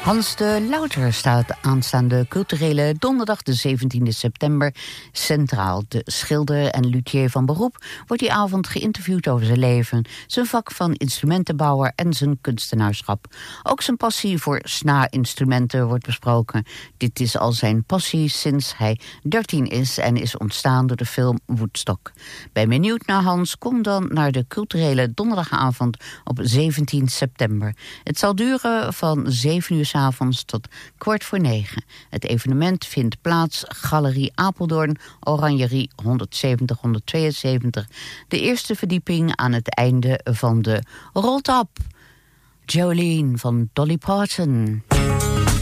Hans de Lauter staat aanstaande culturele donderdag de 17e september centraal. De schilder en luthier van beroep wordt die avond geïnterviewd over zijn leven, zijn vak van instrumentenbouwer en zijn kunstenaarschap. Ook zijn passie voor snaarinstrumenten wordt besproken. Dit is al zijn passie sinds hij 13 is en is ontstaan door de film Woodstock. Ben je benieuwd naar Hans? Kom dan naar de culturele donderdagavond op 17 september. Het zal duren van 7 uur 's avonds tot 8:45. Het evenement vindt plaats Galerie Apeldoorn, Oranjerie 170-172. De eerste verdieping aan het einde van de Roll Top. Jolene van Dolly Parton.